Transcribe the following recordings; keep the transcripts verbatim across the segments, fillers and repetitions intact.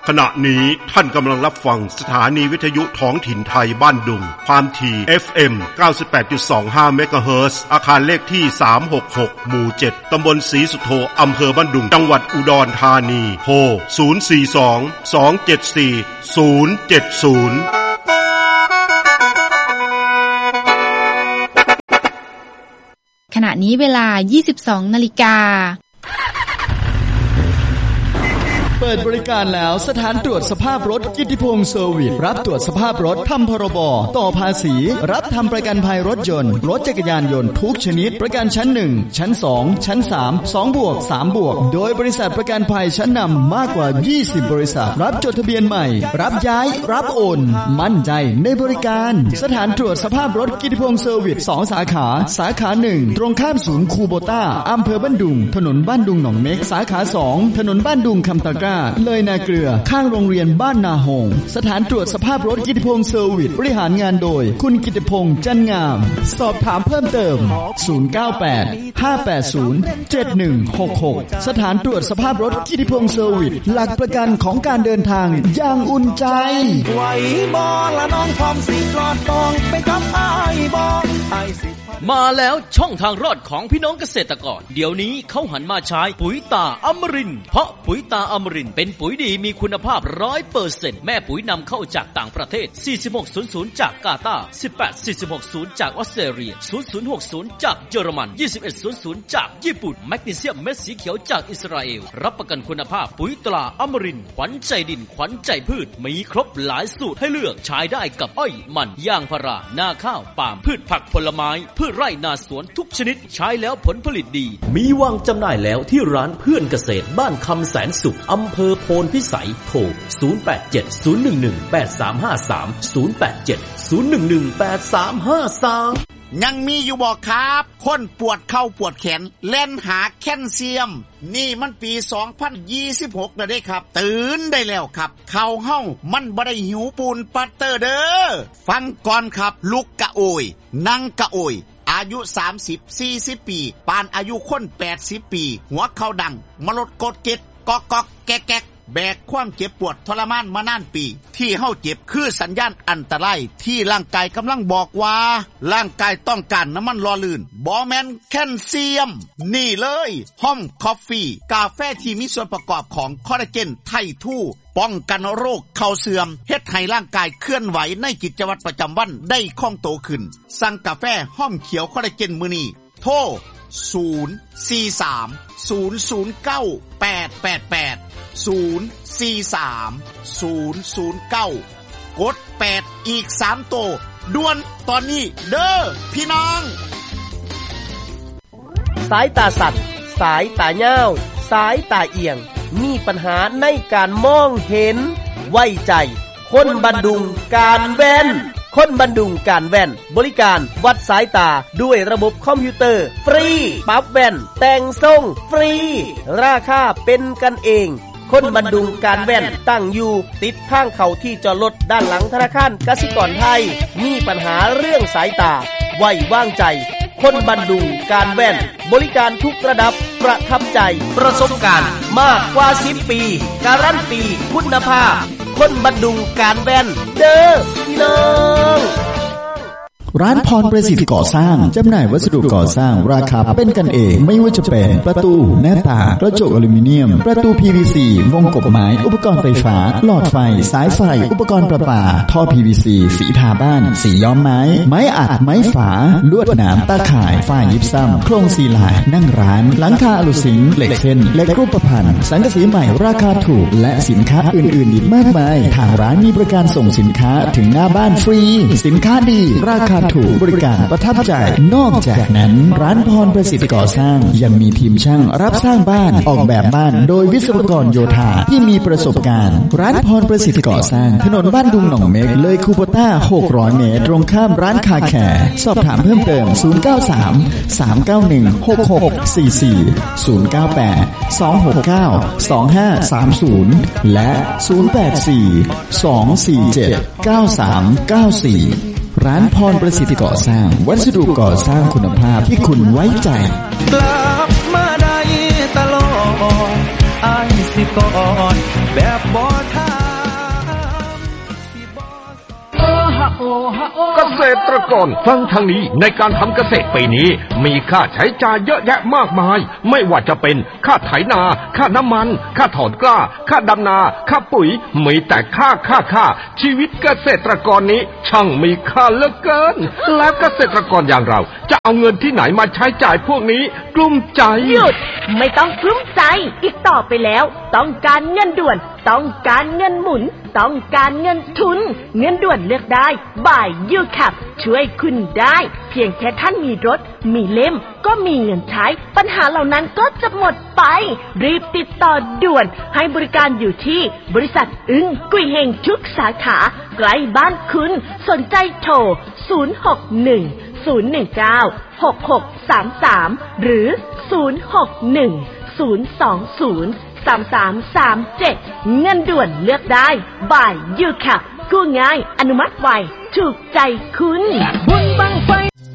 ขณะนี้ท่านกำลังรับฟังสถานีวิทยุท้องถิ่นไทยบ้านดุงความถี่ เอฟ เอ็ม เก้าสิบแปดจุดสองห้า เมกะเฮิรตซ์อาคารเลขที่สามหกหกหมู่เจ็ดตำบลศรีสุโธอำเภอบ้านดุงจังหวัดอุดรธานีโทรศูนย์ สี่ สอง สอง เจ็ด สี่ ศูนย์ เจ็ด ศูนย์ขณะนี้เวลา ยี่สิบสอง นาฬิกาเปิดบริการแล้วสถานตรวจสภาพรถกิตติพงษ์เซอร์วิสรับตรวจสภาพรถทำพรบต่อภาษีรับทำประกันภัยรถยนต์รถจักรยานยนต์ทุกชนิดประกันชั้นหนึ่งชั้นสองชั้นสาม สองบวกสามบวกโดยบริษัทประกันภัยชั้นนำมากกว่ายี่สิบบริษัทรับจดทะเบียนใหม่รับย้ายรับโอนมั่นใจในบริการสถานตรวจสภาพรถกิตติพงษ์เซอร์วิสสองสาขาสาขาหนึ่งตรงข้ามศูนย์คูโบต้าอำเภอบ้านดุงถนนบ้านดุงหนองเม็กสาขาสองถนนบ้านดุงคำตะกร้าเลยนาเกลือข้างโรงเรียนบ้านนาหงสถานตรวจสภาพรถกิตติพงษ์เซอร์วิสบริหารงานโดยคุณกิตติพงษ์จันงามสอบถามเพิ่มเติมศูนย์ เก้า แปด ห้า แปด ศูนย์ เจ็ด หนึ่ง หก หกสถานตรวจสภาพรถกิตติพงษ์เซอร์วิสหลักประกันของการเดินทางอย่างอุ่นใจไหวบ่ละน้องพร้อมสิรอดตองไปกับอ้ายบ่อ้ายสิมาแล้วช่องทางรอดของพี่น้องเกษตรกรเดี๋ยวนี้เขาหันมาใช้ปุ๋ยตาอมรินทร์เพราะปุ๋ยตาอมรินทร์เป็นปุ๋ยดีมีคุณภาพ ร้อยเปอร์เซ็นต์ แม่ปุ๋ยนำเข้าจากต่างประเทศสี่สิบหกศูนย์ศูนย์จากกาตาร์สิบแปด สี่สิบหกศูนย์จากออสเตรเลียศูนย์ศูนย์หกศูนย์จากเยอรมันยี่สิบเอ็ดศูนย์ศูนย์จากญี่ปุ่นแมกนีเซียมเม็ดสีเขียวจากอิสราเอลรับประกันคุณภาพปุ๋ยตราอมรินทร์ขวัญใจดินขวัญใจพืชมีครบหลายสูตรให้เลือกใช้ได้กับอ้อยมันยางพารานาข้าวปาล์มพืชผักผลไม้พืชไร่นาสวนทุกชนิดใช้แล้วผลผลิตดีมีวางจำหน่ายแล้วที่ร้านเพื่อนเกษตรบ้านคำแสนสุขอำเภอโพนพิสัยโทรศูนย์ แปด เจ็ด ศูนย์ หนึ่ง หนึ่ง แปด สาม ห้า สาม ศูนย์ แปด เจ็ด ศูนย์ หนึ่ง หนึ่ง แปด สาม ห้า สามยังมีอยู่บ่ครับคนปวดเข่าปวดแขนเล่นหาแคลเซียมนี่มันปีสองพันยี่สิบหกแล้วเด้ครับตื่นได้แล้วครับเข่าเฮามันบ่ได้หิวปูนปัตเตอร์เด้อฟังก่อนครับลุกกะโอยนั่งกะโอยอายุสามสิบ สี่สิบปีปานอายุคนแปดสิบปีหัวเข่าดังมลดกดเก็ดก๊อกก๊อกแก๊กแบกความเจ็บปวดทรมานมานานปีที่เฮาเจ็บคือสัญญาณอันตรายที่ร่างกายกำลังบอกว่าร่างกายต้องการน้ำมันหล่อลื่นบ่แม่นแคลเซียมนี่เลยห้อมคอฟฟี่กาแฟที่มีส่วนประกอบของคอลลาเจนไททูป้องกันโรคเข่าเสื่อมเฮ็ดให้ร่างกายเคลื่อนไหวในกิจวัตรประจำวันได้คล่องตัวขึ้นสั่งกาแฟห้อมเขียวคอลลาเจนมื้อนี้โทรศูนย์ สี่ สาม ศูนย์ ศูนย์ เก้า แปด แปด แปด ศูนย์ สี่ สาม ศูนย์ ศูนย์ เก้ากดแปดอีกสามโตด่วนตอนนี้เด้อพี่น้องสายตาสัตว์สายตาเหี่ยวสายตาเอียงมีปัญหาในการมองเห็นไว้ใจคนบันดุงการแว่นคนบันดุงการแว่นบริการวัดสายตาด้วยระบบคอมพิวเตอร์ฟรีปรับแว่นแต่งทรงฟรีราคาเป็นกันเองคนบันดุงการแว่นตั้งอยู่ติดทางเข้าที่จอดรถด้านหลังธนาคารกสิกรไทยมีปัญหาเรื่องสายตาไว้วางใจคนบันดุงการแว่นบริการทุกระดับประทับใจประสบการณ์มากกว่าสิบปีการันตีคุณภาพคนบันดุงการแว่นเด้อพี่น้องร้านพรประสิทธิ์ก่อสร้างจำหน่ายวัสดุก่อสร้างราคาเป็นกันเองไม่ว่าจะเป็นประตูหน้าต่างกระจกอลูมิเนียมประตู พี วี ซี วงกบไม้อุปกรณ์ไฟฟ้าหลอดไฟสายไฟอุปกรณ์ประปาท่อ พี วี ซี สีทาบ้านสีย้อมไม้ไม้อัดไม้ฝาลวดหนามตาข่ายฝ้ายิบซ้ำโครงซีลานั่งร้านหลังคาอลูซิงเหล็กเส้นเหล็กรูปพรรณสังกะสีใหม่ราคาถูกและสินค้าอื่นๆอีกมากมายทางร้านมีบริการส่งสินค้าถึงหน้าบ้านฟรีสินค้าดีราคาถูกบริการประทับใจนอกจากนั้นร้านพรประสิทธิ์ก่อสร้างยังมีทีมช่างรับสร้างบ้านออกแบบบ้านโดยวิศวกรโยธาที่มีประสบการณ์ร้านพรประสิทธิ์ก่อสร้างถนนบ้านดุงหนองเม็กเลยคูโบต้าหกร้อยเมตรตรงข้ามร้านคาแคร์สอบถามเพิ่มเติมศูนย์ เก้า สาม สาม เก้า หนึ่ง หก หก สี่ สี่ ศูนย์ เก้า แปด สอง หก เก้า สอง ห้า สาม ศูนย์และศูนย์ แปด สี่ สอง สี่ เจ็ด เก้า สาม เก้า สี่ร้านพรประสิทธิ์ก่อสร้างวัสดุก่อสร้างคุณภาพที่คุณไว้ใจกลับมาได้ตลอดอ้ายสิกอดแบบบ่ท่าเกษตรกรฟังทางนี้ในการทำเกษตรปีนี้มีค่าใช้จ่ายเยอะแยะมากมายไม่ว่าจะเป็นค่าไถนาค่าน้ำมันค่าถอนกล้าค่าดำนาค่าปุ๋ยมีแต่ค่าค่าค่าชีวิตเกษตรกรนี้ช่างมีค่าเหลือเกินแล้วเกษตรกรอย่างเราจะเอาเงินที่ไหนมาใช้จ่ายพวกนี้กลุ้มใจหยุดไม่ต้องกลุ้มใจอีกต่อไปแล้วต้องการเงินด่วนต้องการเงินหมุนต้องการเงินทุนเงินด่วนเลือกได้บ่ายยูคับช่วยคุณได้เพียงแค่ท่านมีรถมีเล่มก็มีเงินใช้ปัญหาเหล่านั้นก็จะหมดไปรีบติดต่อด่วนให้บริการอยู่ที่บริษัทอึ้งกุยเฮงทุกสาขาใกล้บ้านคุณสนใจโทรศูนย์ หก หนึ่ง ศูนย์ หนึ่ง เก้า หก หก สาม สามหรือศูนย์ หก หนึ่ง ศูนย์ สอง ศูนย์ สาม สาม สาม เจ็ดเงินด่วนเลือกได้บ่ายยูคับกู้ง่ายอนุมัติไวถูกใจคุณบุญบังไฟ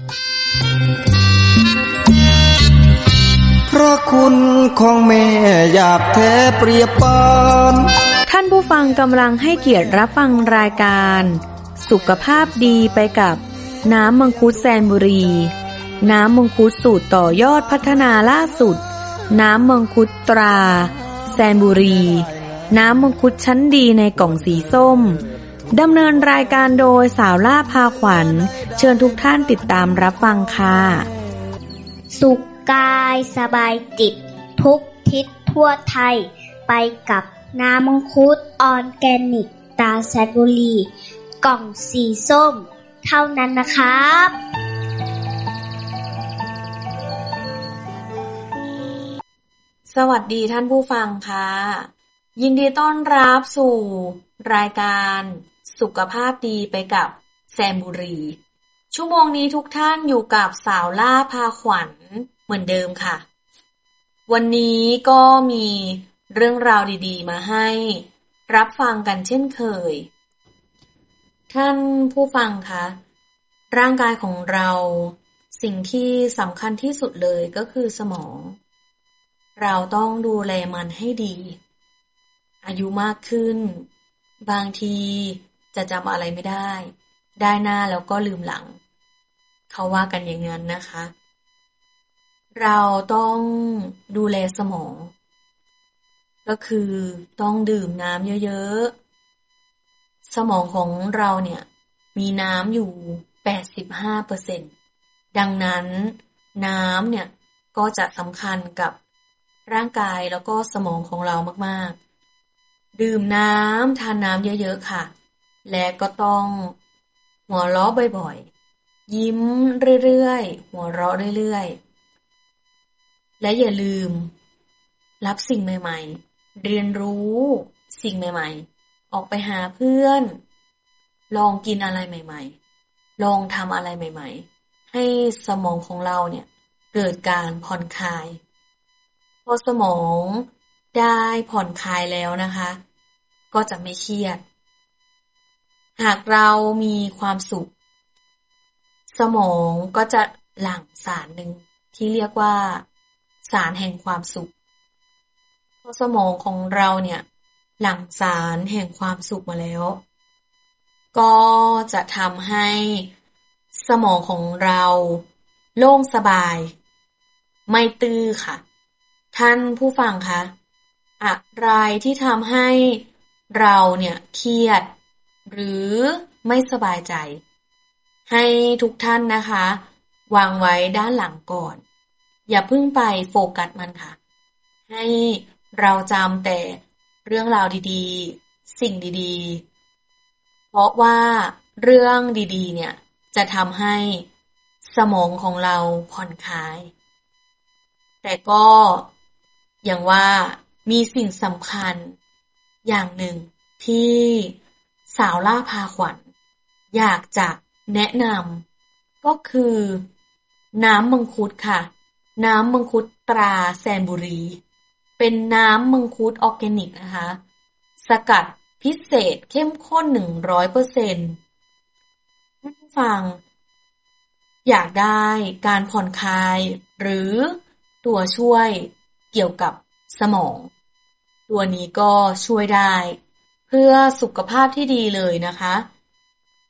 พระคุณของแม่อยากแท้เปรียบปานท่านผู้ฟังกำลังให้เกียรติรับฟังรายการสุขภาพดีไปกับน้ำมังคุดแซนบุรีน้ำมังคุดสูตรต่อยอดพัฒนาล่าสุดน้ำมังคุดตราแซนบุรีน้ำมังคุดชั้นดีในกล่องสีส้มดำเนินรายการโดยสาวล่าพาขวัญเชิญทุกท่านติดตามรับฟังค่ะสุขกายสบายจิตทุกทิศทั่วไทยไปกับน้ำมังคุดออร์แกนิกตราแซนบุรีกล่องสีส้มเท่านั้นนะครับสวัสดีท่านผู้ฟังค่ะยินดีต้อนรับสู่รายการสุขภาพดีไปกับแซมบุรีชั่วโมงนี้ทุกท่านอยู่กับสาวล่าพาขวัญเหมือนเดิมค่ะวันนี้ก็มีเรื่องราวดีๆมาให้รับฟังกันเช่นเคยท่านผู้ฟังคะร่างกายของเราสิ่งที่สำคัญที่สุดเลยก็คือสมองเราต้องดูแลมันให้ดีอายุมากขึ้นบางทีจะจำอะไรไม่ได้ได้หน้าแล้วก็ลืมหลังเขาว่ากันอย่างนั้นนะคะเราต้องดูแลสมองก็คือต้องดื่มน้ำเยอะๆสมองของเราเนี่ยมีน้ำอยู่ แปดสิบห้าเปอร์เซ็นต์ ดังนั้นน้ำเนี่ยก็จะสำคัญกับร่างกายแล้วก็สมองของเรามากๆดื่มน้ำทานน้ำเยอะๆค่ะและก็ต้องหัวเราะบ่อยๆยิ้มเรื่อยๆหัวเราะเรื่อยๆและอย่าลืมรับสิ่งใหม่ๆเรียนรู้สิ่งใหม่ๆออกไปหาเพื่อนลองกินอะไรใหม่ๆลองทำอะไรใหม่ๆให้สมองของเราเนี่ยเกิดการผ่อนคลายพอสมองได้ผ่อนคลายแล้วนะคะก็จะไม่เครียดหากเรามีความสุขสมองก็จะหลั่งสารหนึ่งที่เรียกว่าสารแห่งความสุขพอสมองของเราเนี่ยหลั่งสารแห่งความสุขมาแล้วก็จะทำให้สมองของเราโล่งสบายไม่ตื้อค่ะท่านผู้ฟังคะอะไรที่ทำให้เราเนี่ยเครียดหรือไม่สบายใจให้ทุกท่านนะคะวางไว้ด้านหลังก่อนอย่าเพิ่งไปโฟกัสมันค่ะให้เราจำแต่เรื่องราวดีๆสิ่งดีๆเพราะว่าเรื่องดีๆเนี่ยจะทำให้สมองของเราผ่อนคลายแต่ก็อย่างว่ามีสิ่งสำคัญอย่างหนึ่งที่สาวล่าพาขวัญอยากจะแนะนำก็คือน้ำมังคุดค่ะน้ำมังคุดตราแซนบุรีเป็นน้ำมังคุดออร์แกนิกนะคะสกัดพิเศษเข้มข้น หนึ่งร้อยเปอร์เซ็นต์ ท่านผู้ฟังอยากได้การผ่อนคลายหรือตัวช่วยเกี่ยวกับสมองตัวนี้ก็ช่วยได้เพื่อสุขภาพที่ดีเลยนะคะ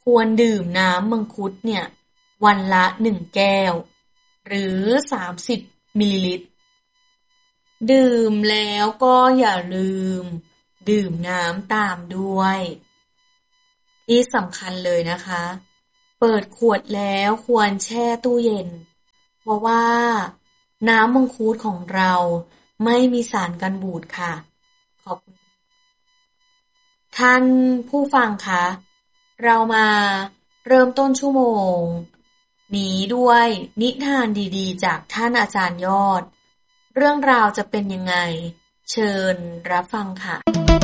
ควรดื่มน้ำมังคุดเนี่ยวันละหนึ่งแก้วหรือสามสิบมิลลิลิตรดื่มแล้วก็อย่าลืมดื่มน้ำตามด้วยที่สำคัญเลยนะคะเปิดขวดแล้วควรแช่ตู้เย็นเพราะว่าน้ำมังคุดของเราไม่มีสารกันบูดค่ะขอบคุณท่านผู้ฟังคะเรามาเริ่มต้นชั่วโมงนี้ด้วยนิทานดีๆจากท่านอาจารย์ยอดเรื่องราวจะเป็นยังไงเชิญรับฟังค่ะ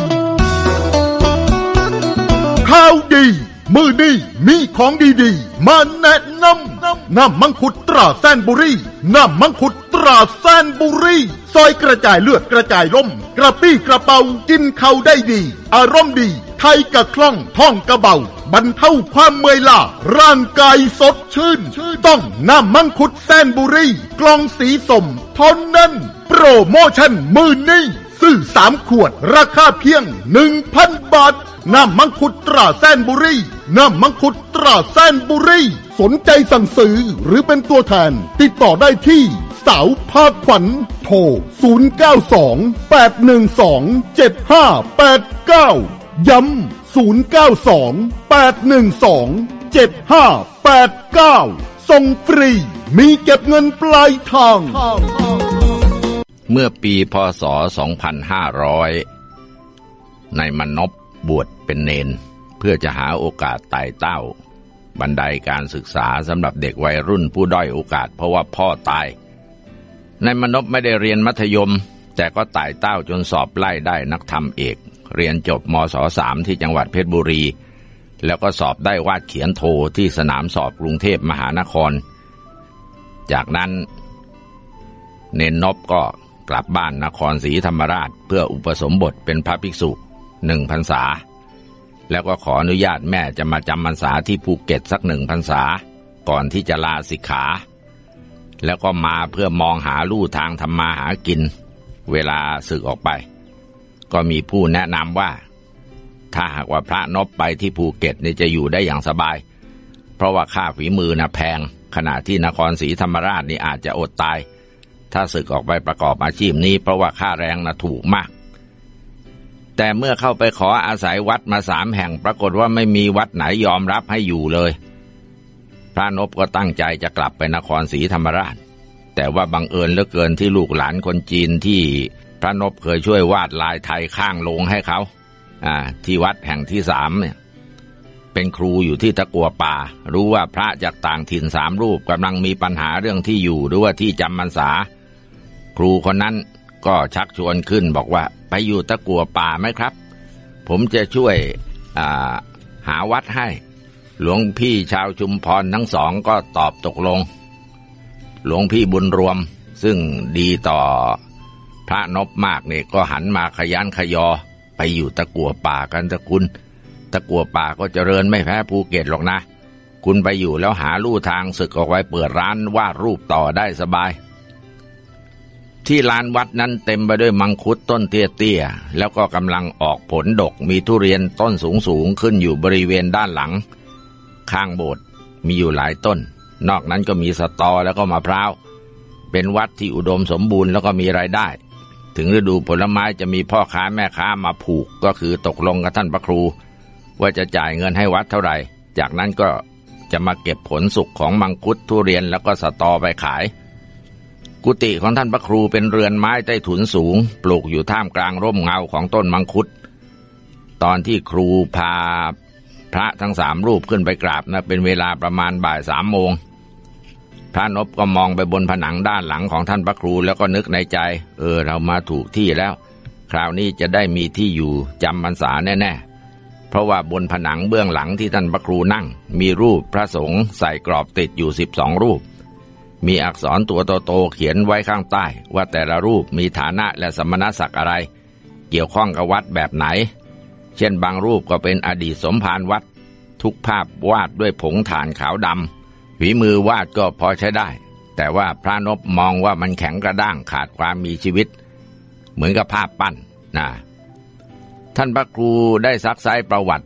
ข่าวดีมื้อนี้มีของดีๆมาแนะนำน้ำมังคุดตราแซนบุรีน้ำมังคุดตราแซนบุรีซอยกระจายเลือดกระจายลมกระปี้กระเป๋ากินเข้าได้ดีอารมณ์ดีไทยกะคล่องท้องกระเบาบรรเทาความเมื่อยล้าร่างกายสดชื่นต้องน้ำมังคุดแซนบุรีกล่องสีส้มเท่านั้นโปรโมชั่นมื้อนี้ซื้อสามขวดราคาเพียง หนึ่งพัน บาทน้ำมังคุดตราแซนบุรีน้ำมังคุดตราแซนบุรีสนใจสั่งซื้อหรือเป็นตัวแทนติดต่อได้ที่สาวภาคขวัญโทรศูนย์ เก้า สอง แปด หนึ่ง สอง เจ็ด ห้า แปด เก้าย้ำศูนย์ เก้า สอง แปด หนึ่ง สอง เจ็ด ห้า แปด เก้าส่งฟรีมีเก็บเงินปลายทางเมื่อปีพ.ศ. สองพันห้าร้อยนายมนพบวชเป็นเณรเพื่อจะหาโอกาสไต่เต้าบันไดการศึกษาสำหรับเด็กวัยรุ่นผู้ด้อยโอกาสเพราะว่าพ่อตายนายมนพไม่ได้เรียนมัธยมแต่ก็ไต่เต้าจนสอบไล่ได้นักธรรมเอกเรียนจบมศ.สาม ที่จังหวัดเพชรบุรีแล้วก็สอบได้วาดเขียนโทที่สนามสอบกรุงเทพมหานครจากนั้นเณรนพก็กลับบ้านนครศรีธรรมราชเพื่ออุปสมบทเป็นพระภิกษุหนึ่งพรรษาแล้วก็ขออนุญาตแม่จะมาจำพรรษาที่ภูเก็ตสักหนึ่งพรรษาก่อนที่จะลาสิกขาแล้วก็มาเพื่อมองหาลู่ทางทำมาหากินเวลาสึกออกไปก็มีผู้แนะนำว่าถ้าหากว่าพระนพไปที่ภูเก็ตนี่จะอยู่ได้อย่างสบายเพราะว่าค่าฝีมือน่ะแพงขณะที่นครศรีธรรมราชนี่อาจจะอดตายถ้าสึกออกไปประกอบอาชีพนี้เพราะว่าค่าแรงน่ะถูกมากแต่เมื่อเข้าไปขออาศัยวัดมาสามแห่งปรากฏว่าไม่มีวัดไหนยอมรับให้อยู่เลยพระนพก็ตั้งใจจะกลับไปนครศรีธรรมราชแต่ว่าบังเอิญเหลือเกินที่ลูกหลานคนจีนที่พระนพเคยช่วยวาดลายไทยข้างโลงให้เขาอ่าที่วัดแห่งที่สามเนี่ยเป็นครูอยู่ที่ตะกัวป่ารู้ว่าพระจากต่างถิ่นสามรูปกำลังมีปัญหาเรื่องที่อยู่หรือว่าที่จำพรรษาครูคนนั้นก็ชักชวนขึ้นบอกว่าไปอยู่ตะกัวป่าไหมครับผมจะช่วยอ่าหาวัดให้หลวงพี่ชาวชุมพรทั้งสองก็ตอบตกลงหลวงพี่บุญรวมซึ่งดีต่อพระนพมากเนี่ยก็หันมาขยันขยอไปอยู่ตะกัวป่ากันตะคุณตะกัวป่าก็เจริญไม่แพ้ภูเก็ตหรอกนะคุณไปอยู่แล้วหาลู่ทางศึกออกไว้เปิดร้านวาดรูปต่อได้สบายที่ลานวัดนั้นเต็มไปด้วยมังคุดต้นเตี้ยๆแล้วก็กำลังออกผลดกมีทุเรียนต้นสูงๆขึ้นอยู่บริเวณด้านหลังข้างโบสถ์มีอยู่หลายต้นนอกนั้นก็มีสตอแล้วก็มะพร้าวเป็นวัดที่อุดมสมบูรณ์แล้วก็มีรายได้ถึงฤดูผลไม้จะมีพ่อค้าแม่ค้ามาผูกก็คือตกลงกับท่านพระครูว่าจะจ่ายเงินให้วัดเท่าไหร่จากนั้นก็จะมาเก็บผลสุกของมังคุดทุเรียนแล้วก็สตอไปขายกุฏิของท่านพระครูเป็นเรือนไม้ใต้ถุนสูงปลูกอยู่ท่ามกลางร่มเงาของต้นมังคุดตอนที่ครูพาพระทั้งสามรูปขึ้นไปกราบนะเป็นเวลาประมาณบ่ายสามโมงพระนพก็มองไปบนผนังด้านหลังของท่านพระครูแล้วก็นึกในใจเออเรามาถูกที่แล้วคราวนี้จะได้มีที่อยู่จำพรรษาแน่ๆเพราะว่าบนผนังเบื้องหลังที่ท่านพระครูนั่งมีรูปพระสงฆ์ใส่กรอบติดอยู่สิบสองรูปมีอักษรตัวโตๆเขียนไว้ข้างใต้ว่าแต่ละรูปมีฐานะและสมณศักดิ์อะไรเกี่ยวข้องกับวัดแบบไหนเช่นบางรูปก็เป็นอดีตสมภารวัดทุกภาพวาดด้วยผงถ่านขาวดำฝีมือวาดก็พอใช้ได้แต่ว่าพระนพมองว่ามันแข็งกระด้างขาดความมีชีวิตเหมือนกับภาพปั้นนะท่านพระครูได้ซักไซ้ประวัติ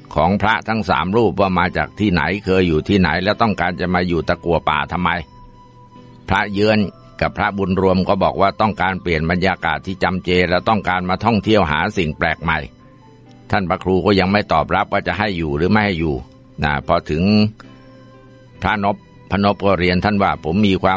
ของพระทั้งสามรูปว่ามาจากที่ไหนเคยอยู่ที่ไหนแล้วต้องการจะมาอยู่ตะกั่วป่าทำไมพระเยือนกับพระบุญรวมก็บอกว่าต้องการเปลี่ยนบรรยากาศที่จำเจและต้องการมาท่องเที่ยวหาสิ่งแปลกใหม่ท่านพระครูก็ยังไม่ตอบรับว่าจะให้อยู่หรือไม่ให้อยู่นะพอถึงพระนพพระนพก็เรียนท่านว่าผมมีความ